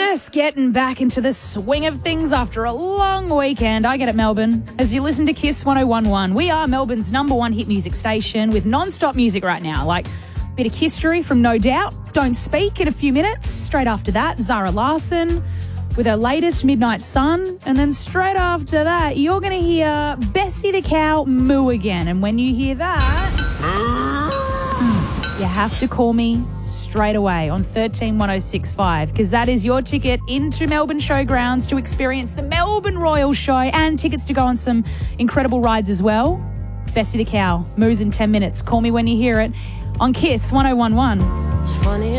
Just getting back into the swing of things after a long weekend. I get it, Melbourne. As you listen to Kiss 101.1, we are Melbourne's #1 hit music station with non-stop music right now, like a bit of history from No Doubt, Don't Speak in a few minutes. Straight after that, Zara Larsson with her latest Midnight Sun. And then straight after that, you're going to hear Bessie the Cow moo again. And when you hear that, you have to call me straight away on 131065, because that is your ticket into Melbourne Showgrounds to experience the Melbourne Royal Show and tickets to go on some incredible rides as well. Bessie the Cow moves in 10 minutes. Call me when you hear it on Kiss 101.1.